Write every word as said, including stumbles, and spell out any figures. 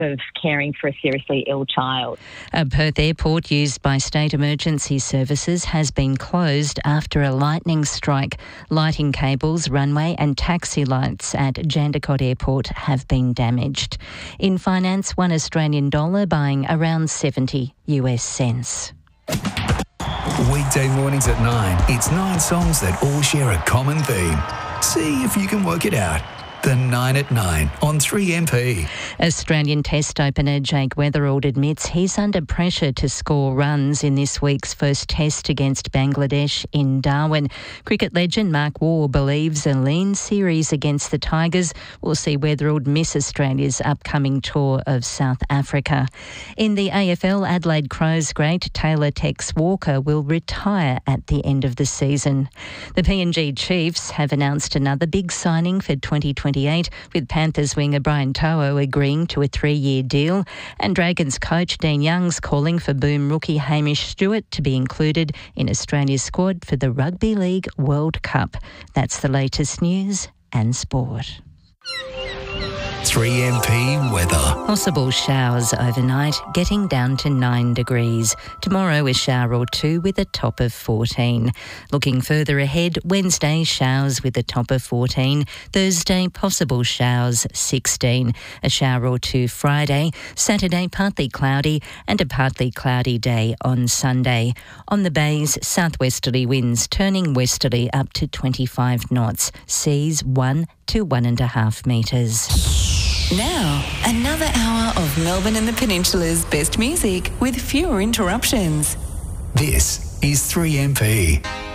of caring for a seriously ill child. A Perth airport used by state emergency services has been closed after a lightning strike. Lighting cables, runway and taxi lights at Jandakot Airport have been damaged. In finance, one Australian dollar buying around seventy US cents. Weekday mornings at nine, it's nine songs that all share a common theme. See if you can work it out. The nine at nine on three M P. Australian Test opener Jake Weatherald admits he's under pressure to score runs in this week's first Test against Bangladesh in Darwin. Cricket legend Mark Waugh believes a lean series against the Tigers will see Weatherald miss Australia's upcoming tour of South Africa. In the A F L, Adelaide Crows great Taylor Tex Walker will retire at the end of the season. The P N G Chiefs have announced another big signing for twenty twenty-eight, with Panthers winger Brian To'o agreeing to a three-year deal, and Dragons coach Dean Young's calling for Boom rookie Hamish Stewart to be included in Australia's squad for the Rugby League World Cup. That's the latest news and sport. three M P weather. Possible showers overnight, getting down to nine degrees. Tomorrow a shower or two with a top of fourteen. Looking further ahead, Wednesday showers with a top of fourteen. Thursday possible showers sixteen. A shower or two Friday. Saturday partly cloudy and a partly cloudy day on Sunday. On the bays, southwesterly winds turning westerly up to twenty-five knots. Seas one to one and a half metres. Now, another hour of Melbourne and the Peninsula's best music with fewer interruptions. This is three M P.